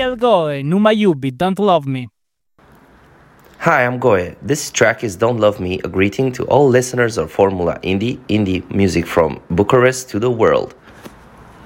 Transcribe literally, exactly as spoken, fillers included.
Michael Goe, Numa Yubi, Don't Love Me. Hi, I'm Goe. This track is Don't Love Me, a greeting to all listeners of Formula Indie, indie music from Bucharest to the world.